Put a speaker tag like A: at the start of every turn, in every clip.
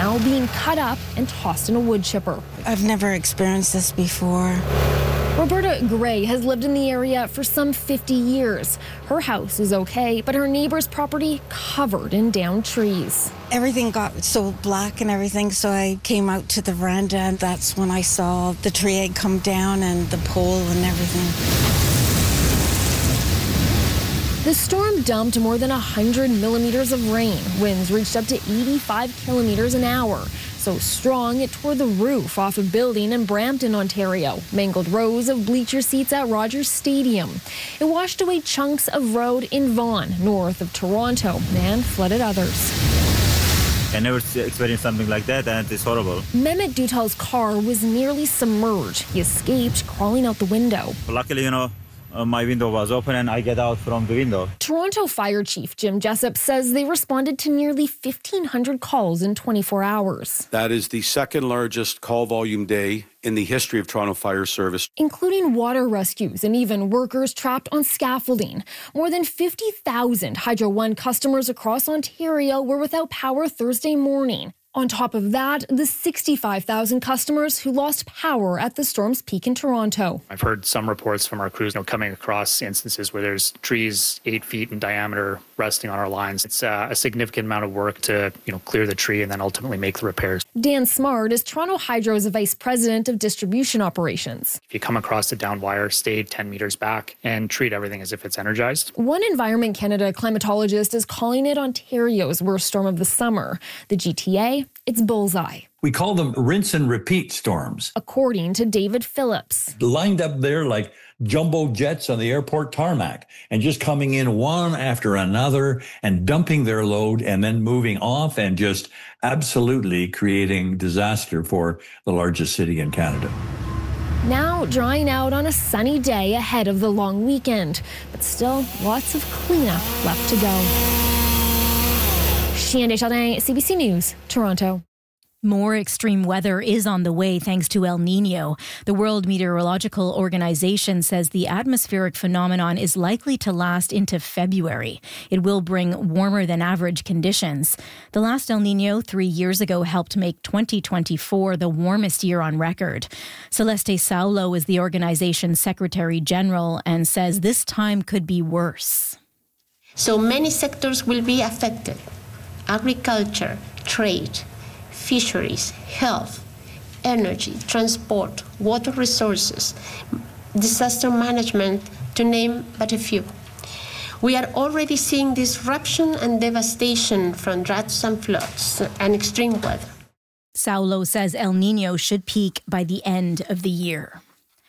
A: now being cut up and tossed in a wood chipper.
B: I've never experienced this before.
A: Roberta Gray has lived in the area for some 50 years. Her house is okay, but her neighbor's property covered in downed trees.
B: Everything got so black and everything, so I came out to the veranda, and that's when I saw the tree had come down and the pole and everything.
A: The storm dumped more than 100 millimeters of rain. Winds reached up to 85 kilometers an hour. So strong, it tore the roof off a building in Brampton, Ontario, mangled rows of bleacher seats at Rogers Stadium. It washed away chunks of road in Vaughan, north of Toronto, and flooded others.
C: I never experienced something like that, and it's horrible.
A: Mehmet Dutal's car was nearly submerged. He escaped, crawling out the window.
C: Luckily, my window was open and I get out from the window.
A: Toronto Fire Chief Jim Jessup says they responded to nearly 1,500 calls in 24 hours.
D: That is the second largest call volume day in the history of Toronto Fire Service,
A: including water rescues and even workers trapped on scaffolding. More than 50,000 Hydro One customers across Ontario were without power Thursday morning. On top of that, the 65,000 customers who lost power at the storm's peak in Toronto.
E: I've heard some reports from our crews coming across instances where there's trees 8 feet in diameter resting on our lines. It's a significant amount of work to clear the tree and then ultimately make the repairs. Dan Smart is Toronto Hydro's vice president of distribution operations. If you come across the downed wire, stay 10 meters back and treat everything as if it's energized.
A: One Environment Canada climatologist is calling it Ontario's worst storm of the summer. The GTA, it's bullseye.
F: We call them rinse and repeat storms.
A: According to David Phillips.
F: Lined up there like jumbo jets on the airport tarmac and just coming in one after another and dumping their load and then moving off and just absolutely creating disaster for the largest city in Canada.
A: Now drying out on a sunny day ahead of the long weekend, but still lots of cleanup left to go. Chien Desjardins, CBC News, Toronto.
G: More extreme weather is on the way thanks to El Nino. The World Meteorological Organization says the atmospheric phenomenon is likely to last into February. It will bring warmer than average conditions. The last El Nino 3 years ago helped make 2024 the warmest year on record. Celeste Saulo is the organization's Secretary General and says this time could be worse.
H: So many sectors will be affected. Agriculture, trade, fisheries, health, energy, transport, water resources, disaster management, to name but a few. We are already seeing disruption and devastation from droughts and floods and extreme weather.
G: Saulo says El Nino should peak by the end of the year.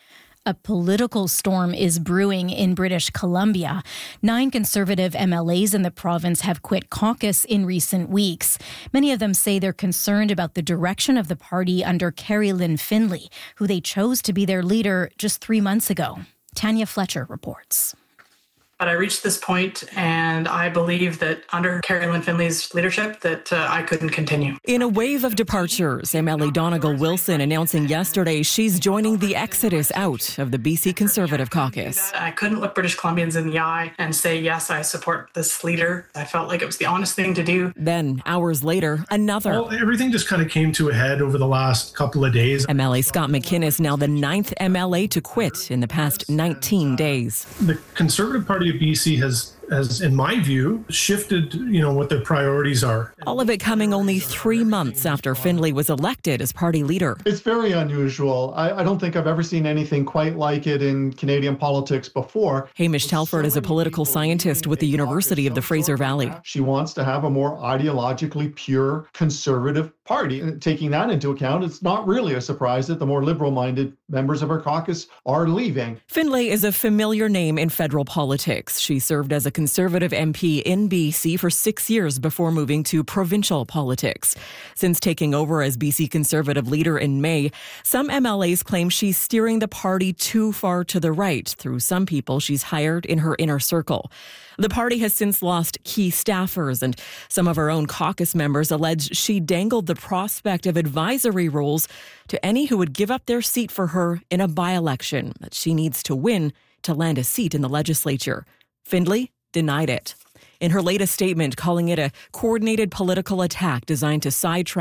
G: A political storm is brewing in British Columbia. 9 Conservative MLAs in the province have quit caucus in recent weeks. Many of them say they're concerned about the direction of the party under Carrie Lynn Findlay, who they chose to be their leader just 3 months ago. Tanya Fletcher reports.
I: But I reached this point, and I believe that under Carrie Lynn Findlay's leadership that I couldn't continue.
J: In a wave of departures, MLA Donegal Wilson announcing yesterday she's joining the exodus out of the BC Conservative caucus.
I: I couldn't look British Columbians in the eye and say, yes, I support this leader. I felt like it was the honest thing to do.
J: Then, hours later, another.
K: Well, everything just kind of came to a head over the last couple of days.
J: MLA Scott McInnes now the 9th MLA to quit in the past 19 days.
K: The Conservative Party of BC has, in my view, shifted, what their priorities are.
J: All of it coming only 3 months after Findlay was elected as party leader.
L: It's very unusual. I don't think I've ever seen anything quite like it in Canadian politics before.
J: Hamish Telford is a political scientist with the University of the Fraser Valley.
L: She wants to have a more ideologically pure conservative party. And taking that into account, it's not really a surprise that the more liberal-minded members of her caucus are leaving.
J: Findlay is a familiar name in federal politics. She served as a Conservative MP in BC for 6 years before moving to provincial politics. Since taking over as BC Conservative leader in May, some MLAs claim she's steering the party too far to the right through some people she's hired in her inner circle. The party has since lost key staffers, and some of her own caucus members allege she dangled the prospect of advisory roles to any who would give up their seat for her in a by-election that she needs to win to land a seat in the legislature. Findlay denied it. In her latest statement, calling it a coordinated political attack designed to sidetrack